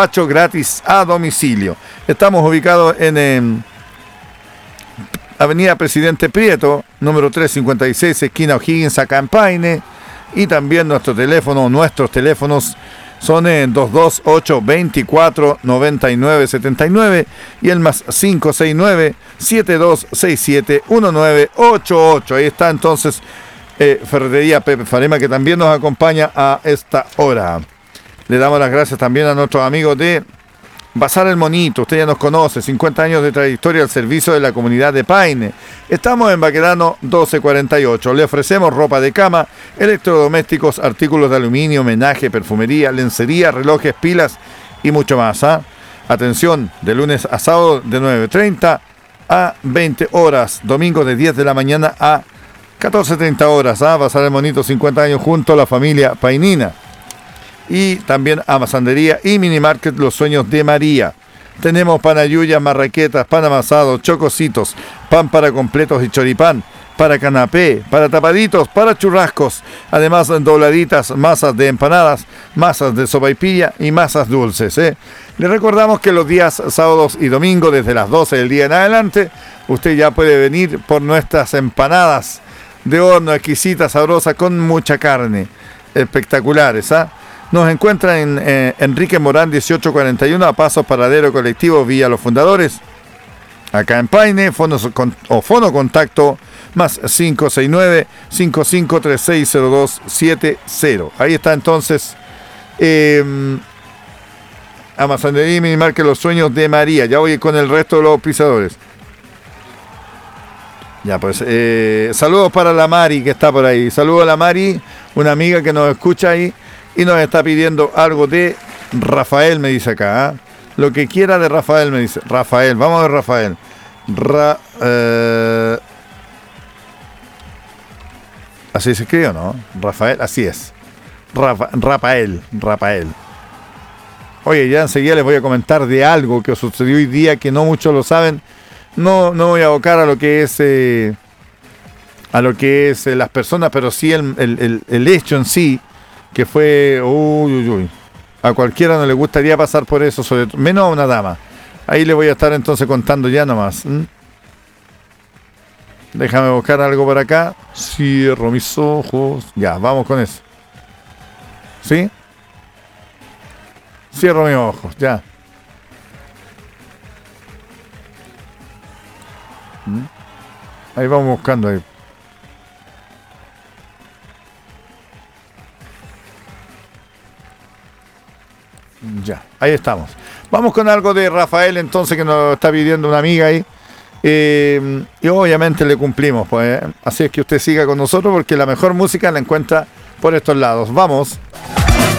despacho gratis a domicilio. Estamos ubicados en Avenida Presidente Prieto, número 356, esquina O'Higgins, acá en Paine. Y también nuestros teléfonos son en 228-24-99-79 y el más 569-7267-1988. Ahí está entonces Ferretería Pepe Farema, que también nos acompaña a esta hora. Le damos las gracias también a nuestros amigos de Bazar El Monito. Usted ya nos conoce, 50 años de trayectoria al servicio de la comunidad de Paine. Estamos en Baquedano 1248. Le ofrecemos ropa de cama, electrodomésticos, artículos de aluminio, homenaje, perfumería, lencería, relojes, pilas y mucho más. Atención, de lunes a sábado de 9:30 a 20 horas. Domingo de 10 de la mañana a 14:30 horas. Bazar El Monito, 50 años junto a la familia painina. Y también amasandería y minimarket Los Sueños de María. Tenemos panayuyas, marraquetas, pan amasado, chococitos, pan para completos y choripán, para canapé, para tapaditos, para churrascos. Además, dobladitas, masas de empanadas, masas de sopaipilla y masas dulces. Le recordamos que los días sábados y domingos, desde las 12 del día en adelante, usted ya puede venir por nuestras empanadas de horno, exquisitas, sabrosas, con mucha carne. Espectaculares, Nos encuentra en Enrique Morán 1841, a Pasos Paradero Colectivo Villa Los Fundadores, acá en Paine. Fono contacto más 569-55360270. Ahí está entonces Amazonería y Minimarket Los Sueños de María. Ya voy con el resto de los pisadores. Ya pues, saludos para la Mari que está por ahí. Saludos a la Mari, una amiga que nos escucha ahí y nos está pidiendo algo de Rafael, me dice acá. Lo que quiera de Rafael, me dice. Rafael, vamos a ver Rafael. Así se escribe, ¿no? Rafael, así es. Rafael. Oye, ya enseguida les voy a comentar de algo que sucedió hoy día que no muchos lo saben. No voy a abocar a lo que es las personas, pero sí el hecho en sí, que fue a cualquiera no le gustaría pasar por eso, menos a una dama. Ahí le voy a estar entonces contando ya nomás. Déjame buscar algo por acá. Cierro mis ojos. Ya, vamos con eso. ¿Sí? Cierro mis ojos, ya. Ahí vamos buscando ahí. Ya, ahí estamos. Vamos con algo de Rafael entonces, que nos está pidiendo una amiga ahí. Y obviamente le cumplimos, pues. Así es que usted siga con nosotros porque la mejor música la encuentra por estos lados. Vamos.